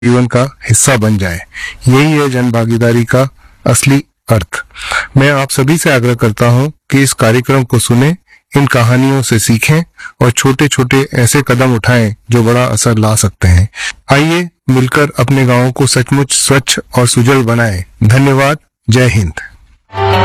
जीवन का हिस्सा बन जाए। यही है जन भागीदारी का असली अर्थ। मैं आप सभी से आग्रह करता हूं कि इस कार्यक्रम को सुने, इन कहानियों से सीखें और छोटे छोटे ऐसे कदम उठाएं जो बड़ा असर ला सकते हैं। आइए मिलकर अपने गांवों को सचमुच स्वच्छ और सुजल बनाएं। धन्यवाद। जय हिंद।